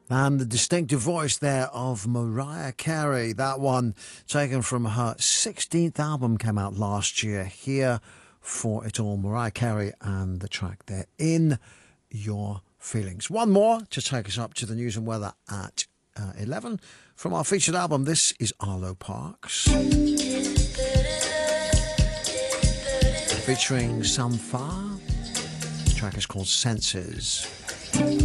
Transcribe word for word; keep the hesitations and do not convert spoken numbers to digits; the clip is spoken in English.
And the distinctive voice there of Mariah Carey. That one taken from her sixteenth album, came out last year. Here for it all, Mariah Carey and the track there, In Your Feelings. One more to take us up to the news and weather at uh, eleven. From our featured album, this is Arlo Parks, featuring Samfar. The track is called Senses.